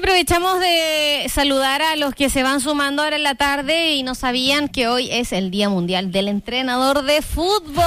aprovechamos de saludar a los que se van sumando ahora en la tarde y no sabían que hoy es el Día Mundial del Entrenador de Fútbol.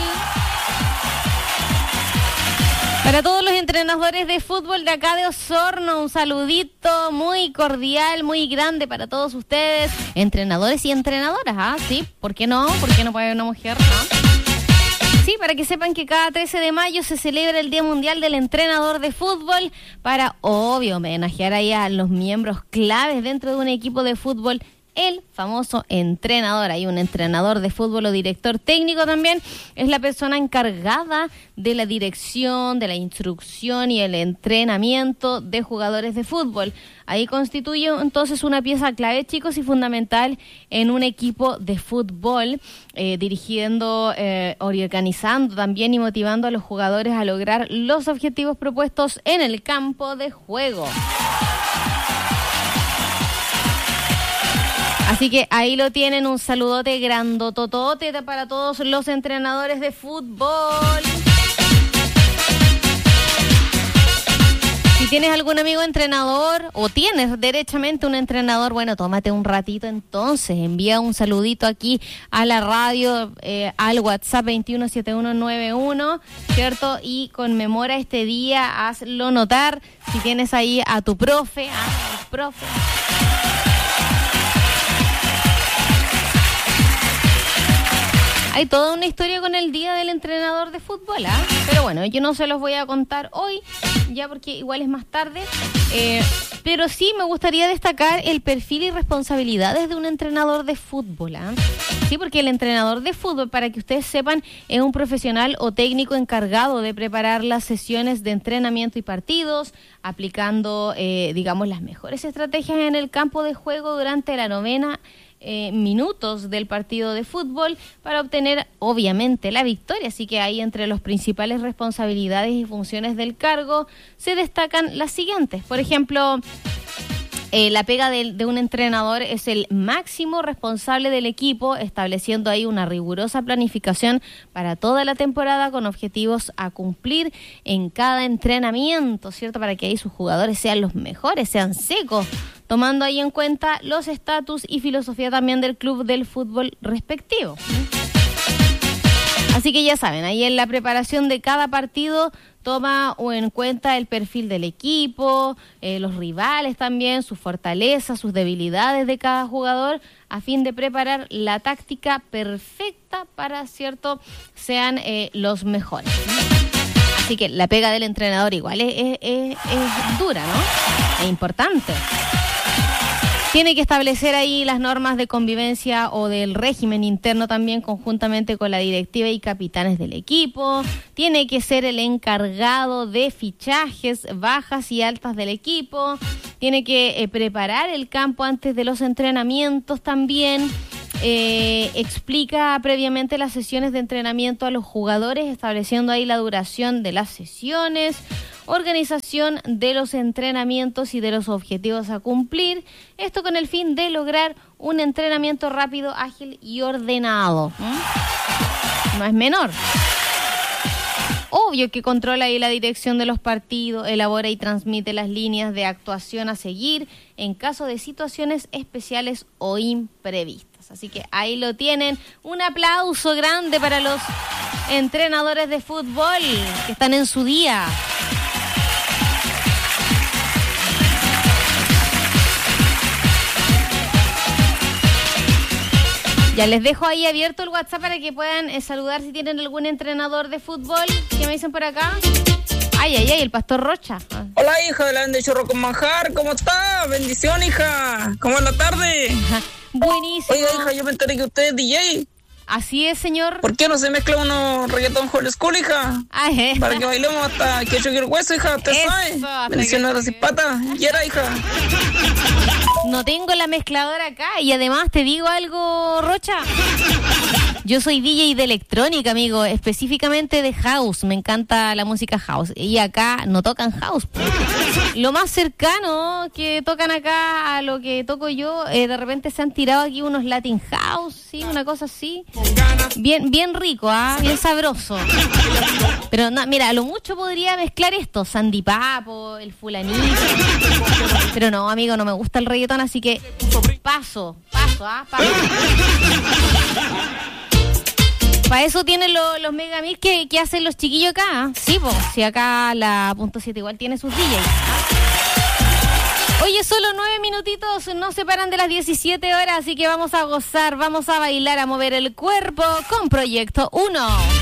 Para todos los entrenadores de fútbol de acá de Osorno, un saludito muy cordial, muy grande para todos ustedes, entrenadores y entrenadoras, sí, ¿por qué no? ¿Por qué no puede haber una mujer, no? Sí, para que sepan que cada 13 de mayo se celebra el Día Mundial del Entrenador de Fútbol para, obvio, homenajear ahí a los miembros claves dentro de un equipo de fútbol, el famoso entrenador. Hay un entrenador de fútbol o director técnico también, es la persona encargada de la dirección, de la instrucción y el entrenamiento de jugadores de fútbol. Ahí constituye entonces una pieza clave, chicos, y fundamental en un equipo de fútbol, dirigiendo, organizando también y motivando a los jugadores a lograr los objetivos propuestos en el campo de juego. Así que ahí lo tienen, un saludote grandototote para todos los entrenadores de fútbol. Si tienes algún amigo entrenador o tienes derechamente un entrenador, bueno, tómate un ratito entonces, envía un saludito aquí a la radio, al WhatsApp 217191, ¿cierto? Y conmemora este día, hazlo notar. Si tienes ahí a tu profe, a tu profe. Hay toda una historia con el Día del Entrenador de Fútbol, pero bueno, yo no se los voy a contar hoy, ya porque igual es más tarde, pero sí me gustaría destacar el perfil y responsabilidades de un entrenador de fútbol, Sí, porque el entrenador de fútbol, para que ustedes sepan, es un profesional o técnico encargado de preparar las sesiones de entrenamiento y partidos, aplicando, digamos, las mejores estrategias en el campo de juego durante la 90 minutos del partido de fútbol para obtener obviamente la victoria. Así que ahí entre las principales responsabilidades y funciones del cargo se destacan las siguientes. Por ejemplo, la pega de un entrenador es el máximo responsable del equipo, estableciendo ahí una rigurosa planificación para toda la temporada con objetivos a cumplir en cada entrenamiento, ¿cierto? Para que ahí sus jugadores sean los mejores, sean secos, tomando ahí en cuenta los estatus y filosofía también del club del fútbol respectivo. Así que ya saben, ahí en la preparación de cada partido toma en cuenta el perfil del equipo, los rivales también, sus fortalezas, sus debilidades de cada jugador, a fin de preparar la táctica perfecta para, ¿cierto?, sean los mejores. Así que la pega del entrenador igual es dura, ¿no? Es importante. Tiene que establecer ahí las normas de convivencia o del régimen interno también conjuntamente con la directiva y capitanes del equipo. Tiene que ser el encargado de fichajes, bajas y altas del equipo. Tiene que preparar el campo antes de los entrenamientos también. Explica previamente las sesiones de entrenamiento a los jugadores, estableciendo ahí la duración de las sesiones, organización de los entrenamientos y de los objetivos a cumplir, esto con el fin de lograr un entrenamiento rápido, ágil y ordenado. No es menor. Obvio que controla ahí la dirección de los partidos, elabora y transmite las líneas de actuación a seguir en caso de situaciones especiales o imprevistas. Así que ahí lo tienen. Un aplauso grande para los entrenadores de fútbol que están en su día. Ya les dejo ahí abierto el WhatsApp para que puedan saludar si tienen algún entrenador de fútbol. ¿Qué me dicen por acá? Ay, el Pastor Rocha. Hola, hija de la de Chorro con Manjar, ¿cómo está? Bendición, hija. ¿Cómo es la tarde? Buenísimo. Oiga, hija, yo me enteré que usted es DJ. Así es, señor. ¿Por qué no se mezcla unos reggaetón old school, hija? Para que bailemos hasta que choque el hueso, hija. ¿Usted sabe? Bendiciones a la cipata. Y era, hija. No tengo la mezcladora acá y además te digo algo, Rocha. Yo soy DJ de electrónica, amigo, específicamente de house. Me encanta la música house. Y acá no tocan house. Lo más cercano que tocan acá a lo que toco yo, de repente se han tirado aquí unos Latin house, sí, una cosa así. Bien rico, bien sabroso. Pero no, mira, a lo mucho podría mezclar esto, Sandy Papo, el fulanito. Pero no, amigo, no me gusta el reggaetón, así que paso. Para eso tienen los megamix que hacen los chiquillos acá. Sí, pues, si acá la .7 igual tiene sus DJs. Oye, solo 9 minutitos nos separan de las 17 horas, así que vamos a gozar, vamos a bailar, a mover el cuerpo con Proyecto 1.